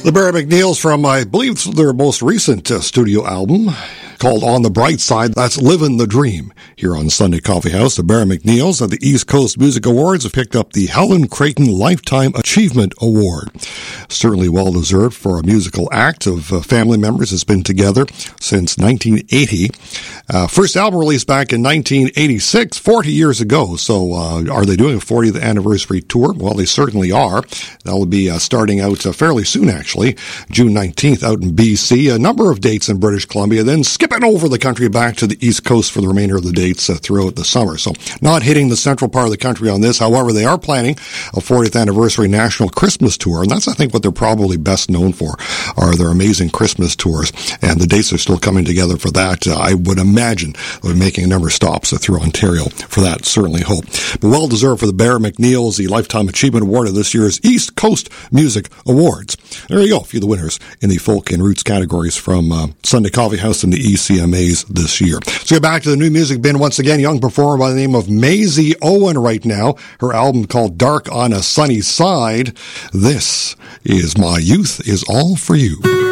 The Barry McNeils from, I believe, their most recent studio album called On the Bright Side. That's Livin' the Dream. Here on Sunday Coffee House, the Barry McNeils at the East Coast Music Awards have picked up the Helen Creighton Lifetime Achievement Award. Certainly well-deserved for a musical act of family members that's been together since 1980. First album released back in 1986, 40 years ago. So are they doing a 40th anniversary tour? Well, they certainly are. That'll be starting out fairly soon, actually, June 19th out in BC. A number of dates in British Columbia, then skipping over the country back to the East Coast for the remainder of the dates throughout the summer. So not hitting the central part of the country on this. However, they are planning a 40th anniversary national Christmas tour, and that's, I think, what they're probably best known for, are their amazing Christmas tours. And the dates are still coming together for that. I would imagine they're making a number of stops through Ontario for that, certainly hope. But well-deserved for the Barry McNeils, the Lifetime Achievement Award of this year's East Coast Music Awards. There you go, a few of the winners in the folk and roots categories from Sunday Coffee House and the ECMAs this year. So get back to the new music bin once again. Young performer by the name of Maisie Owen right now. Her album called Dark on a Sunny Side. This is My Youth Is All For You.